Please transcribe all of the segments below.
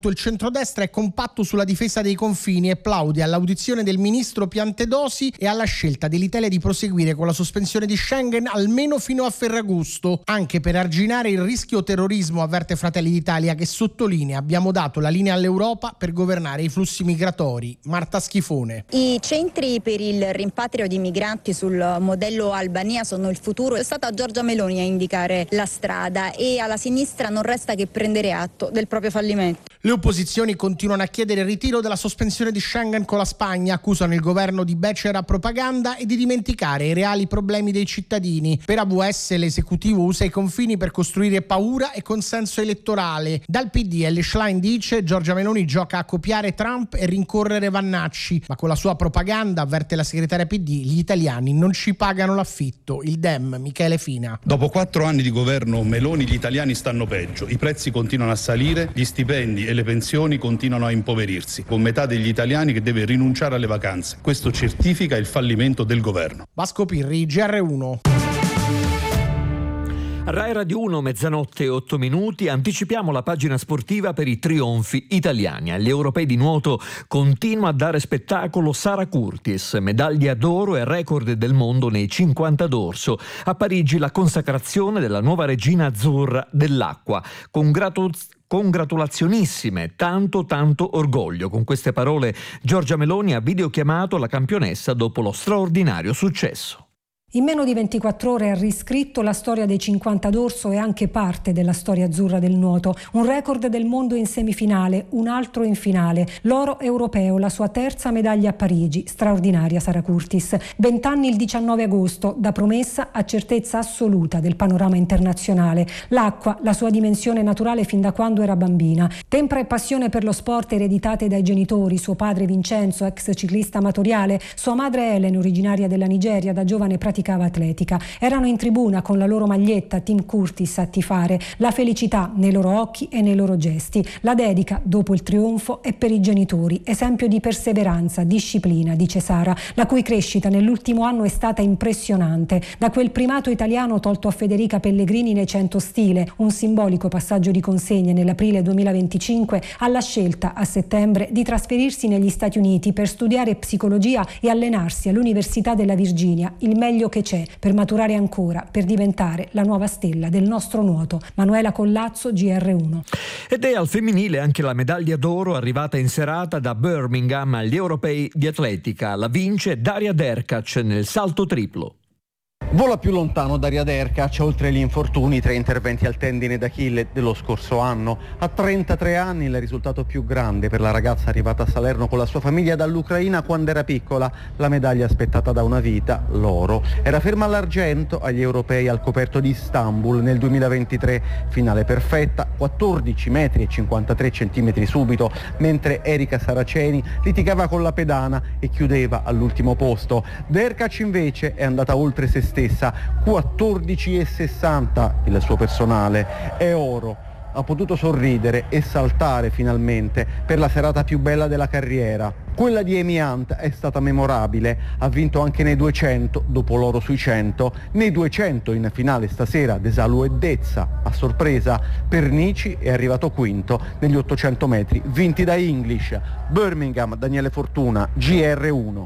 Il centrodestra è compatto sulla difesa dei confini e plaude all'audizione del ministro Piantedosi e alla scelta dell'Italia di proseguire con la sospensione di Schengen almeno fino a Ferragosto, anche per arginare il rischio terrorismo, avverte Fratelli d'Italia, che sottolinea: abbiamo dato la linea all'Europa per governare i flussi migratori. Marta Schifone. I centri per il rimpatrio di migranti sul modello Albania sono il futuro. È stata Giorgia Meloni a indicare la strada e alla sinistra non resta che prendere atto del proprio fallimento. Le opposizioni continuano a chiedere il ritiro della sospensione di Schengen con la Spagna, accusano il governo di becera propaganda e di dimenticare i reali problemi dei cittadini. Per AVS l'esecutivo usa i confini per costruire paura e consenso elettorale. Dal PD Elly Schlein dice: Giorgia Meloni gioca a copiare Trump e rincorrere Vannacci, ma con la sua propaganda, avverte la segretaria PD, gli italiani non ci pagano l'affitto. Il Dem Michele Fina. Dopo 4 anni di governo Meloni gli italiani stanno peggio, i prezzi continuano a salire, gli stipendi e le pensioni continuano a impoverirsi, con metà degli italiani che deve rinunciare alle vacanze. Questo certifica il fallimento del governo. Vasco Pirri, GR1. Rai Radio 1, 00:08, anticipiamo la pagina sportiva per i trionfi italiani. Agli europei di nuoto continua a dare spettacolo Sara Curtis, medaglia d'oro e record del mondo nei 50 dorso. A Parigi la consacrazione della nuova regina azzurra dell'acqua. Congratulazionissime, tanto orgoglio. Con queste parole Giorgia Meloni ha videochiamato la campionessa dopo lo straordinario successo. In meno di 24 ore ha riscritto la storia dei 50 d'orso e anche parte della storia azzurra del nuoto. Un record del mondo in semifinale, un altro in finale. L'oro europeo, la sua terza medaglia a Parigi. Straordinaria Sara Curtis. 20 anni il 19 agosto, da promessa a certezza assoluta del panorama internazionale. L'acqua, la sua dimensione naturale fin da quando era bambina. Tempra e passione per lo sport ereditate dai genitori, suo padre Vincenzo, ex ciclista amatoriale, sua madre Helen, originaria della Nigeria, da giovane praticava atletica. Erano in tribuna con la loro maglietta Team Curtis a tifare, la felicità nei loro occhi e nei loro gesti. La dedica dopo il trionfo è per i genitori, esempio di perseveranza, disciplina, dice Sara, la cui crescita nell'ultimo anno è stata impressionante. Da quel primato italiano tolto a Federica Pellegrini nei 100 stile, un simbolico passaggio di consegne nell'aprile 2025, alla scelta a settembre di trasferirsi negli Stati Uniti per studiare psicologia e allenarsi all'Università della Virginia, il meglio che c'è per maturare ancora, per diventare la nuova stella del nostro nuoto. Manuela Collazzo, GR1. Ed è al femminile anche la medaglia d'oro arrivata in serata da Birmingham agli europei di atletica. La vince Daria Derkac nel salto triplo. Vola più lontano Daria Derkac, oltre gli infortuni, 3 interventi al tendine d'Achille dello scorso anno. A 33 anni il risultato più grande per la ragazza arrivata a Salerno con la sua famiglia dall'Ucraina quando era piccola. La medaglia aspettata da una vita, l'oro. Era ferma all'argento agli europei al coperto di Istanbul nel 2023. Finale perfetta, 14 metri e 53 centimetri subito, mentre Erika Saraceni litigava con la pedana e chiudeva all'ultimo posto. Derkac invece è andata oltre se stessa, 14,60 il suo personale, è oro. Ha potuto sorridere e saltare finalmente per la serata più bella della carriera. Quella di Amy Hunt è stata memorabile, ha vinto anche nei 200 dopo l'oro sui 100, nei 200 in finale stasera Desalu e Dezza. A sorpresa Pernici è arrivato quinto negli 800 metri vinti da English. Birmingham, Daniele Fortuna, GR1.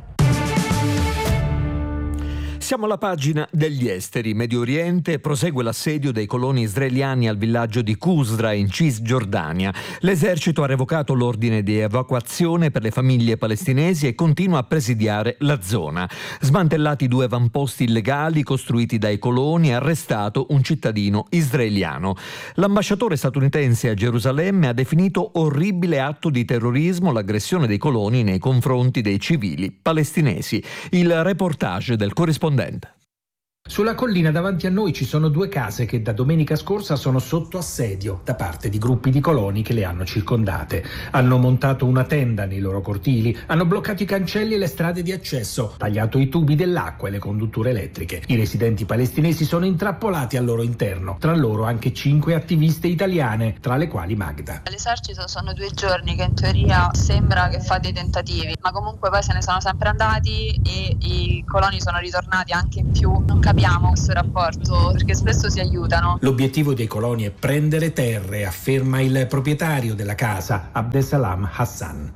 Siamo alla pagina degli esteri. Medio Oriente, prosegue l'assedio dei coloni israeliani al villaggio di Qusra in Cisgiordania. L'esercito ha revocato l'ordine di evacuazione per le famiglie palestinesi e continua a presidiare la zona. Smantellati 2 avamposti illegali costruiti dai coloni e arrestato un cittadino israeliano. L'ambasciatore statunitense a Gerusalemme ha definito orribile atto di terrorismo l'aggressione dei coloni nei confronti dei civili palestinesi. Il reportage del corrispondente. Sulla collina davanti a noi ci sono 2 case che da domenica scorsa sono sotto assedio da parte di gruppi di coloni che le hanno circondate. Hanno montato una tenda nei loro cortili, hanno bloccato i cancelli e le strade di accesso, tagliato i tubi dell'acqua e le condutture elettriche. I residenti palestinesi sono intrappolati al loro interno, tra loro anche 5 attiviste italiane, tra le quali Magda. L'esercito sono 2 giorni che in teoria sembra che fa dei tentativi, ma comunque poi se ne sono sempre andati e i coloni sono ritornati anche in più. Non capisco capiamo questo rapporto, perché spesso si aiutano. L'obiettivo dei coloni è prendere terre, afferma il proprietario della casa, Abdesalam Hassan.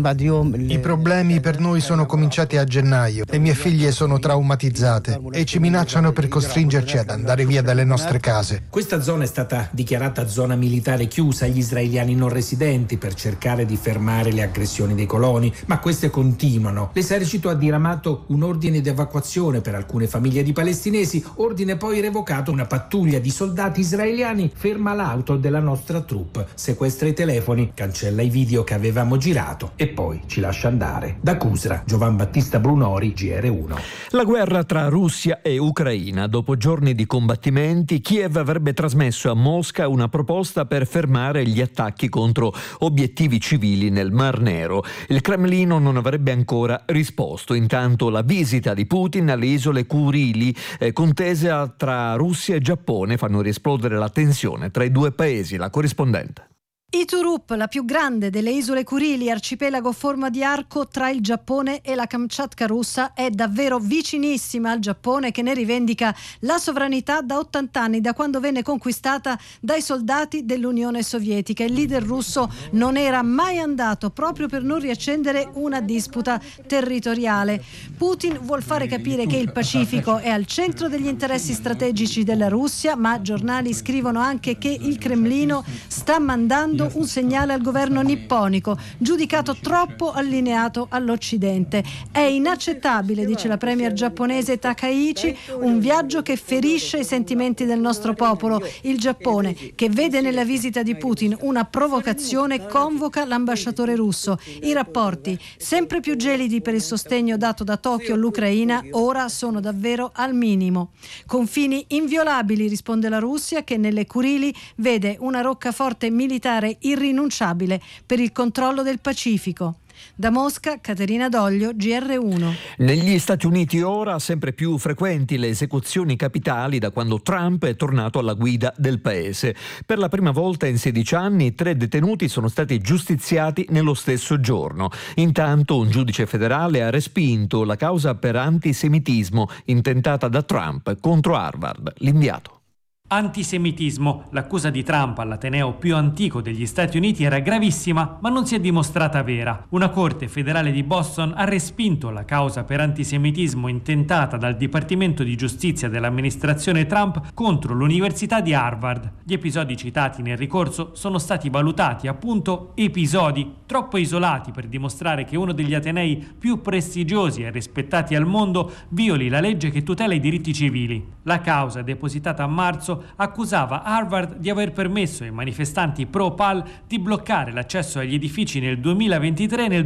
I problemi per noi sono cominciati a gennaio. Le mie figlie sono traumatizzate e ci minacciano per costringerci ad andare via dalle nostre case. Questa zona è stata dichiarata zona militare chiusa agli israeliani non residenti per cercare di fermare le aggressioni dei coloni, ma queste continuano. L'esercito ha diramato un ordine di evacuazione per alcune famiglie di palestinesi, ordine poi revocato. Una pattuglia di soldati israeliani ferma l'auto della nostra troupe, sequestra i telefoni, cancella i video che avevamo girato e poi ci lascia andare. Da Cusra, Giovan Battista Brunori, GR1. La guerra tra Russia e Ucraina. Dopo giorni di combattimenti, Kiev avrebbe trasmesso a Mosca una proposta per fermare gli attacchi contro obiettivi civili nel Mar Nero. Il Cremlino non avrebbe ancora risposto. Intanto la visita di Putin alle isole Kurili, contesa tra Russia e Giappone, fanno riesplodere la tensione tra i due paesi. La corrispondente. Iturup, la più grande delle isole Kurili, arcipelago a forma di arco tra il Giappone e la Kamchatka russa, è davvero vicinissima al Giappone, che ne rivendica la sovranità da 80 anni, da quando venne conquistata dai soldati dell'Unione Sovietica. Il leader russo non era mai andato proprio per non riaccendere una disputa territoriale. Putin vuol fare capire che il Pacifico è al centro degli interessi strategici della Russia, ma giornali scrivono anche che il Cremlino sta mandando un segnale al governo nipponico, giudicato troppo allineato all'Occidente. È inaccettabile, dice la premier giapponese Takaichi, un viaggio che ferisce i sentimenti del nostro popolo. Il Giappone, che vede nella visita di Putin una provocazione, convoca l'ambasciatore russo. I rapporti, sempre più gelidi per il sostegno dato da Tokyo all'Ucraina, ora sono davvero al minimo. Confini inviolabili, risponde la Russia, che nelle Kurili vede una roccaforte militare irrinunciabile per il controllo del Pacifico. Da Mosca, Caterina Doglio, GR1. Negli Stati Uniti ora sempre più frequenti le esecuzioni capitali da quando Trump è tornato alla guida del paese. Per la prima volta in 16 anni 3 detenuti sono stati giustiziati nello stesso giorno. Intanto un giudice federale ha respinto la causa per antisemitismo intentata da Trump contro Harvard. L'inviato. Antisemitismo. L'accusa di Trump all'ateneo più antico degli Stati Uniti era gravissima, ma non si è dimostrata vera. Una corte federale di Boston ha respinto la causa per antisemitismo intentata dal Dipartimento di Giustizia dell'amministrazione Trump contro l'Università di Harvard. Gli episodi citati nel ricorso sono stati valutati appunto episodi troppo isolati per dimostrare che uno degli atenei più prestigiosi e rispettati al mondo violi la legge che tutela i diritti civili. La causa, depositata a marzo, accusava Harvard di aver permesso ai manifestanti pro-PAL di bloccare l'accesso agli edifici nel 2023 e nel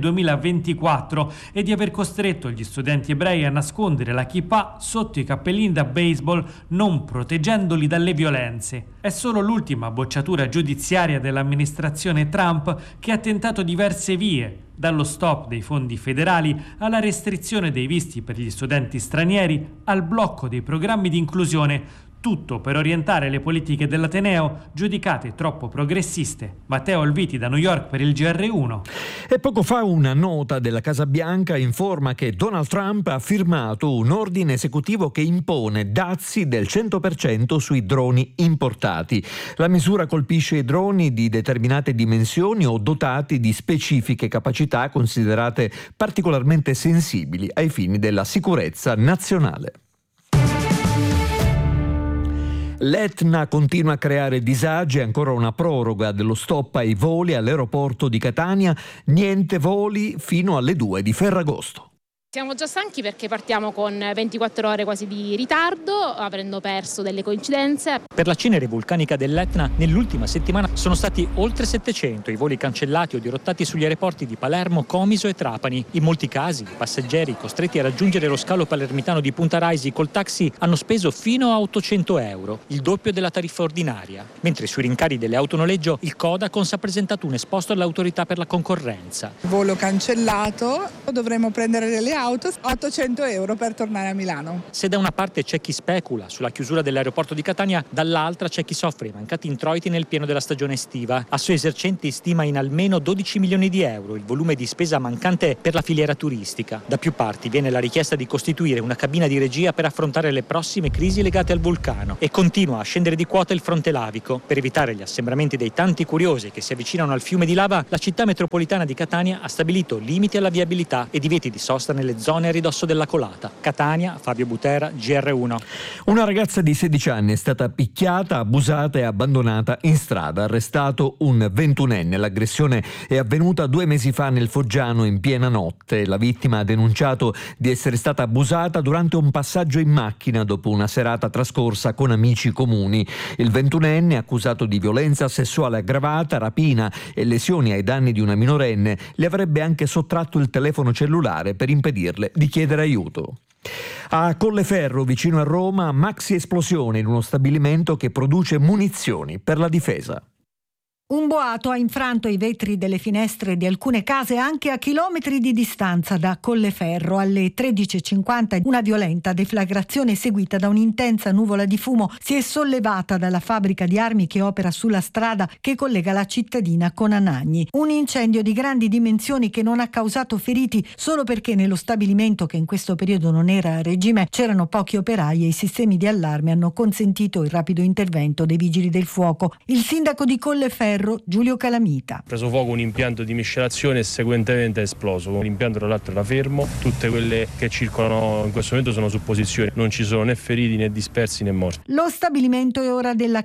2024 e di aver costretto gli studenti ebrei a nascondere la kippah sotto i cappellini da baseball, non proteggendoli dalle violenze. È solo l'ultima bocciatura giudiziaria dell'amministrazione Trump che ha tentato diverse vie, dallo stop dei fondi federali alla restrizione dei visti per gli studenti stranieri al blocco dei programmi di inclusione. Tutto per orientare le politiche dell'ateneo giudicate troppo progressiste. Matteo Olviti da New York per il GR1. E poco fa una nota della Casa Bianca informa che Donald Trump ha firmato un ordine esecutivo che impone dazi del 100% sui droni importati. La misura colpisce i droni di determinate dimensioni o dotati di specifiche capacità considerate particolarmente sensibili ai fini della sicurezza nazionale. L'Etna continua a creare disagi, ancora una proroga dello stop ai voli all'aeroporto di Catania, niente voli fino alle 2 di Ferragosto. Siamo già stanchi perché partiamo con 24 ore quasi di ritardo, avendo perso delle coincidenze. Per la cenere vulcanica dell'Etna, nell'ultima settimana sono stati oltre 700 i voli cancellati o dirottati sugli aeroporti di Palermo, Comiso e Trapani. In molti casi, i passeggeri costretti a raggiungere lo scalo palermitano di Punta Raisi col taxi hanno speso fino a 800 euro, il doppio della tariffa ordinaria. Mentre sui rincari delle autonoleggio, il Codacons ha presentato un esposto all'autorità per la concorrenza. Volo cancellato, dovremo prendere delle auto, 800 euro per tornare a Milano. Se da una parte c'è chi specula sulla chiusura dell'aeroporto di Catania, dall'altra c'è chi soffre i mancati introiti nel pieno della stagione estiva. Assoesercenti stima in almeno 12 milioni di euro il volume di spesa mancante per la filiera turistica. Da più parti viene la richiesta di costituire una cabina di regia per affrontare le prossime crisi legate al vulcano e continua a scendere di quota il fronte lavico. Per evitare gli assembramenti dei tanti curiosi che si avvicinano al fiume di lava, la città metropolitana di Catania ha stabilito limiti alla viabilità e divieti di sosta nelle zone a ridosso della colata. Catania, Fabio Butera, GR1. Una ragazza di 16 anni è stata picchiata, abusata e abbandonata in strada. Arrestato un 21enne. L'aggressione è avvenuta 2 mesi fa nel Foggiano in piena notte. La vittima ha denunciato di essere stata abusata durante un passaggio in macchina dopo una serata trascorsa con amici comuni. Il 21enne, accusato di violenza sessuale aggravata, rapina e lesioni ai danni di una minorenne, le avrebbe anche sottratto il telefono cellulare per impedirle di chiedere aiuto. A Colleferro, vicino a Roma, maxi esplosione in uno stabilimento che produce munizioni per la difesa. Un boato ha infranto i vetri delle finestre di alcune case anche a chilometri di distanza da Colleferro. Alle 13.50 una violenta deflagrazione seguita da un'intensa nuvola di fumo si è sollevata dalla fabbrica di armi che opera sulla strada che collega la cittadina con Anagni. Un incendio di grandi dimensioni che non ha causato feriti solo perché nello stabilimento, che in questo periodo non era a regime, c'erano pochi operai e i sistemi di allarme hanno consentito il rapido intervento dei vigili del fuoco. Il sindaco di Colleferro, Giulio Calamita. Ha preso fuoco un impianto di miscelazione e seguentemente è esploso. L'impianto tra l'altro era fermo, tutte quelle che circolano in questo momento sono supposizioni, non ci sono né feriti né dispersi né morti. Lo stabilimento è ora della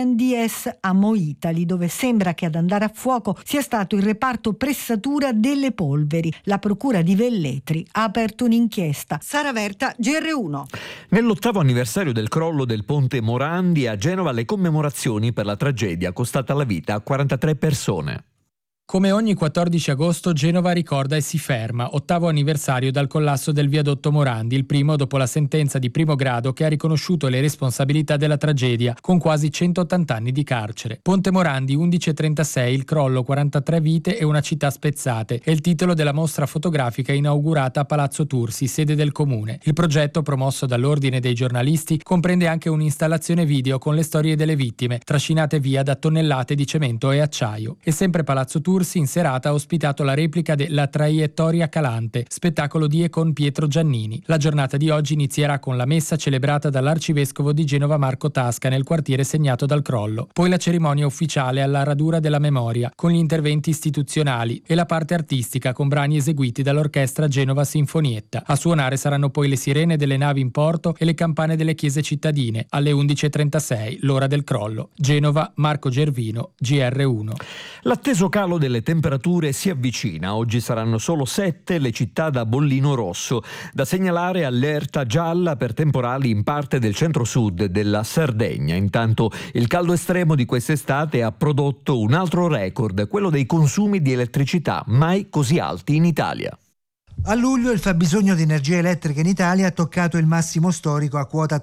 KNDS a Moitali, dove sembra che ad andare a fuoco sia stato il reparto pressatura delle polveri. La procura di Velletri ha aperto un'inchiesta. Sara Verta, GR1. Nell'8° anniversario del crollo del ponte Morandi a Genova, le commemorazioni per la tragedia costata la vita a 43 persone. Come ogni 14 agosto Genova ricorda e si ferma, 8° anniversario dal collasso del viadotto Morandi, il primo dopo la sentenza di primo grado che ha riconosciuto le responsabilità della tragedia, con quasi 180 anni di carcere. Ponte Morandi 1136, il crollo, 43 vite e una città spezzate, è il titolo della mostra fotografica inaugurata a Palazzo Tursi, sede del comune. Il progetto, promosso dall'Ordine dei giornalisti, comprende anche un'installazione video con le storie delle vittime, trascinate via da tonnellate di cemento e acciaio. E sempre Palazzo Tursi in serata ha ospitato la replica della Traiettoria Calante, spettacolo di e con Pietro Giannini. La giornata di oggi inizierà con la messa celebrata dall'arcivescovo di Genova Marco Tasca nel quartiere segnato dal crollo, poi la cerimonia ufficiale alla radura della memoria con gli interventi istituzionali e la parte artistica con brani eseguiti dall'orchestra Genova Sinfonietta. A suonare saranno poi le sirene delle navi in porto e le campane delle chiese cittadine alle 11.36, l'ora del crollo. Genova, Marco Gervino, GR1. L'atteso calo delle temperature si avvicina. Oggi saranno solo 7 le città da bollino rosso. Da segnalare allerta gialla per temporali in parte del centro-sud della Sardegna. Intanto il caldo estremo di quest'estate ha prodotto un altro record, quello dei consumi di elettricità mai così alti in Italia. A luglio il fabbisogno di energia elettrica in Italia ha toccato il massimo storico a quota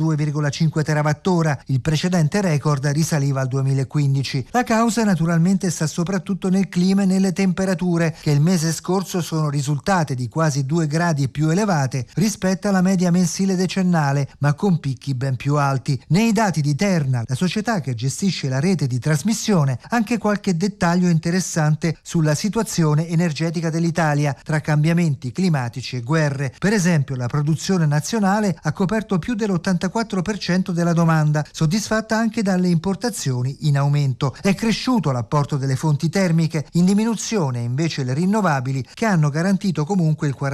32,5 terawattora. Il precedente record risaliva al 2015. La causa naturalmente sta soprattutto nel clima e nelle temperature, che il mese scorso sono risultate di quasi 2 gradi più elevate rispetto alla media mensile decennale, ma con picchi ben più alti. Nei dati di Terna, la società che gestisce la rete di trasmissione, anche qualche dettaglio interessante sulla situazione energetica dell'Italia, tra cambiamenti climatici e guerre. Per esempio, la produzione nazionale ha coperto più dell'84% della domanda, soddisfatta anche dalle importazioni in aumento. È cresciuto l'apporto delle fonti termiche, in diminuzione invece le rinnovabili, che hanno garantito comunque il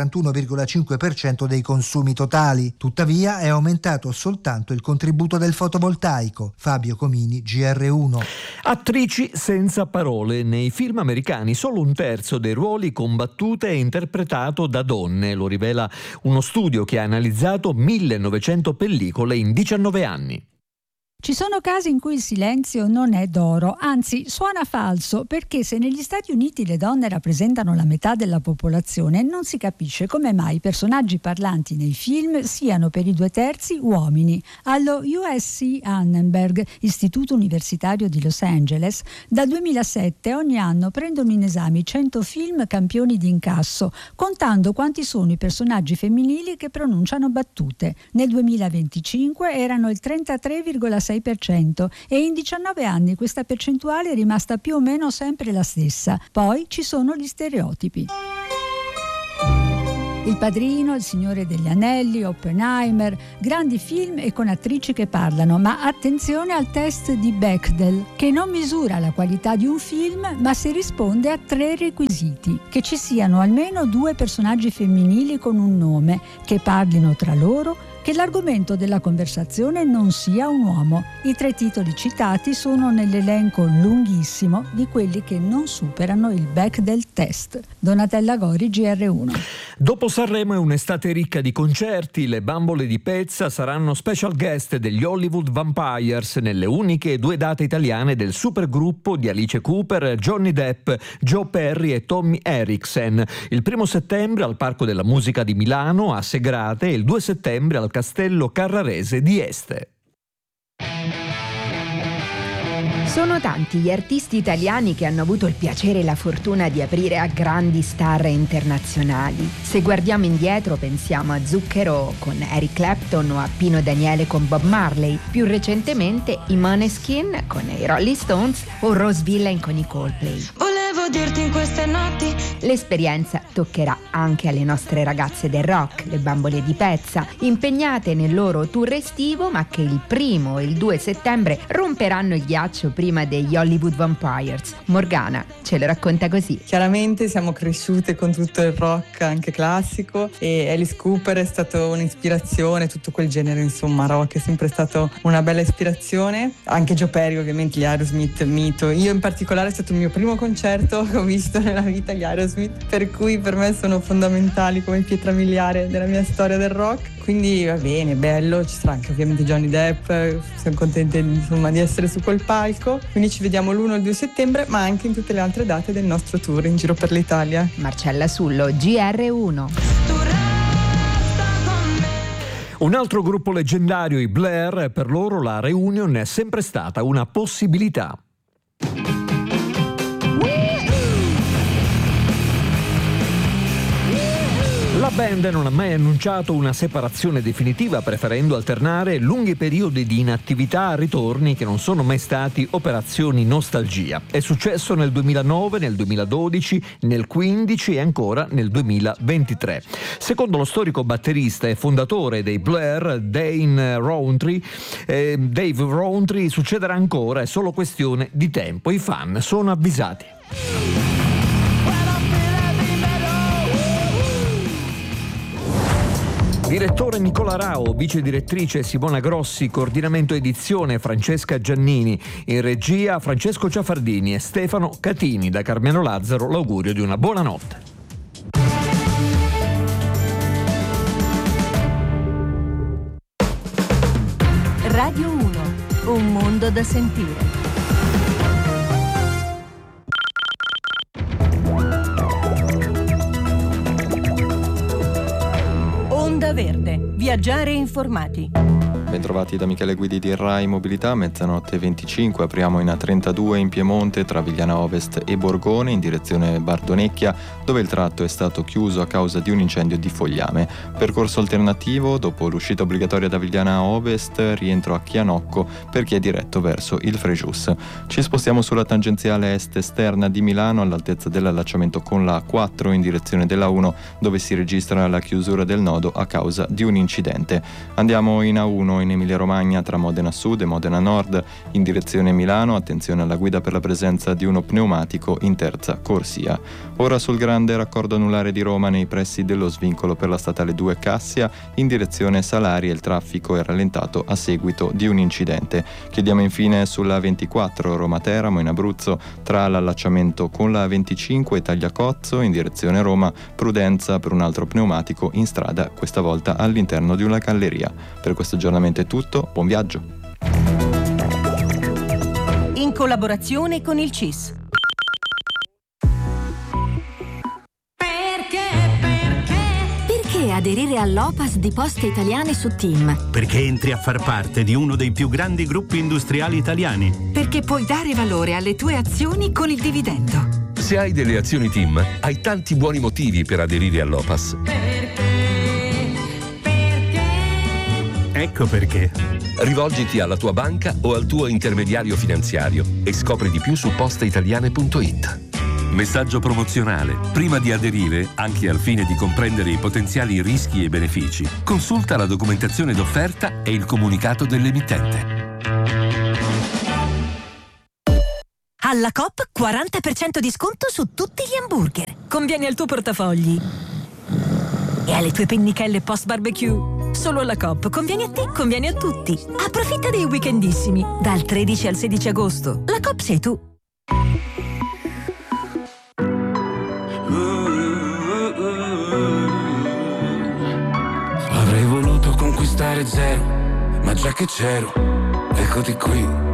41,5% dei consumi totali. Tuttavia è aumentato soltanto il contributo del fotovoltaico. Fabio Comini, GR1. Attrici senza parole. Nei film americani solo un terzo dei ruoli combattute e interpretato da donne, lo rivela uno studio che ha analizzato 1900 pellicole in 19 anni. Ci sono casi in cui il silenzio non è d'oro, anzi suona falso, perché se negli Stati Uniti le donne rappresentano la metà della popolazione, non si capisce come mai i personaggi parlanti nei film siano per i 2/3 uomini. Allo USC Annenberg, Istituto Universitario di Los Angeles, dal 2007 ogni anno prendono in esame 100 film campioni di incasso, contando quanti sono i personaggi femminili che pronunciano battute. Nel 2025 erano il 33,6% e in 19 anni questa percentuale è rimasta più o meno sempre la stessa. Poi ci sono gli stereotipi. Il Padrino, Il Signore degli Anelli, Oppenheimer, grandi film e con attrici che parlano, ma attenzione al test di Bechdel, che non misura la qualità di un film, ma si risponde a 3 requisiti: che ci siano almeno 2 personaggi femminili con un nome, che parlino tra loro, che l'argomento della conversazione non sia un uomo. I 3 titoli citati sono nell'elenco lunghissimo di quelli che non superano il Bechdel test. Donatella Gori, GR1. Dopo Sanremo è un'estate ricca di concerti. Le Bambole di Pezza saranno special guest degli Hollywood Vampires nelle uniche 2 date italiane del supergruppo di Alice Cooper, Johnny Depp, Joe Perry e Tommy Erickson. Il 1 settembre al Parco della Musica di Milano, a Segrate, e il 2 settembre al Castello Carrarese di Este. Sono tanti gli artisti italiani che hanno avuto il piacere e la fortuna di aprire a grandi star internazionali. Se guardiamo indietro pensiamo a Zucchero con Eric Clapton o a Pino Daniele con Bob Marley, più recentemente i Måneskin con i Rolling Stones o Rose Villain con i Coldplay. Volevo dirti in queste notti. L'esperienza toccherà anche alle nostre ragazze del rock, le Bambole di Pezza, impegnate nel loro tour estivo, ma che il 1 e il 2 settembre romperanno il ghiaccio prima degli Hollywood Vampires. Morgana ce lo racconta così. Chiaramente siamo cresciute con tutto il rock anche classico e Alice Cooper è stato un'ispirazione, tutto quel genere insomma rock è sempre stato una bella ispirazione, anche Joe Perry ovviamente, gli Aerosmith mito. Io in particolare è stato il mio primo concerto che ho visto nella vita, gli Aerosmith, per cui per me sono fondamentali come pietra miliare della mia storia del rock. Quindi va bene, bello, ci sarà anche ovviamente Johnny Depp, siamo contenti insomma di essere su quel palco, quindi ci vediamo l'1 e il 2 settembre, ma anche in tutte le altre date del nostro tour in giro per l'Italia. Marcella Sullo, GR1. Un altro gruppo leggendario, i Blair, per loro la reunion è sempre stata una possibilità. La band non ha mai annunciato una separazione definitiva, preferendo alternare lunghi periodi di inattività a ritorni che non sono mai stati operazioni nostalgia. È successo nel 2009, nel 2012, nel 2015 e ancora nel 2023. Secondo lo storico batterista e fondatore dei Blair, Dave Rowntree, succederà ancora, è solo questione di tempo. I fan sono avvisati. Direttore Nicola Rao, vice direttrice Simona Grossi, coordinamento edizione Francesca Giannini, in regia Francesco Ciafardini e Stefano Catini. Da Carmelo Lazzaro l'augurio di una buona notte. Radio 1, un mondo da sentire. Onda Verde, viaggiare informati. Bentrovati da Michele Guidi di Rai Mobilità, mezzanotte 25, apriamo in A32 in Piemonte tra Vigliana Ovest e Borgone in direzione Bardonecchia, dove il tratto è stato chiuso a causa di un incendio di fogliame. Percorso alternativo, dopo l'uscita obbligatoria da Vigliana Ovest, rientro a Chianocco per chi è diretto verso il Frejus. Ci spostiamo sulla tangenziale est esterna di Milano all'altezza dell'allacciamento con la A4 in direzione della 1, dove si registra la chiusura del nodo a causa di un incidente. Andiamo in A1 in Emilia Romagna tra Modena Sud e Modena Nord in direzione Milano, attenzione alla guida per la presenza di uno pneumatico in terza corsia. Ora sul grande raccordo anulare di Roma nei pressi dello svincolo per la statale 2 Cassia in direzione Salari e il traffico è rallentato a seguito di un incidente. Chiudiamo infine sulla 24 Roma Teramo in Abruzzo tra l'allacciamento con la 25 e Tagliacozzo in direzione Roma, prudenza per un altro pneumatico in strada, questa volta all'interno di una galleria. Per questo aggiornamento è tutto, buon viaggio! in collaborazione con il CIS. Perché aderire all'OPAS di Poste Italiane su TIM? Perché entri a far parte di uno dei più grandi gruppi industriali italiani. Perché puoi dare valore alle tue azioni con il dividendo. Se hai delle azioni TIM, hai tanti buoni motivi per aderire all'OPAS. Ecco perché. Rivolgiti alla tua banca o al tuo intermediario finanziario e scopri di più su posteitaliane.it. Messaggio promozionale. Prima di aderire, anche al fine di comprendere i potenziali rischi e benefici, consulta la documentazione d'offerta e il comunicato dell'emittente. Alla Coop 40% di sconto su tutti gli hamburger. Conviene al tuo portafogli e alle tue pennichelle post barbecue. Solo alla Coop. Conviene a te, conviene a tutti. Approfitta dei weekendissimi. Dal 13 al 16 agosto. La Coop sei tu. Avrei voluto conquistare zero, ma già che c'ero, eccoti qui.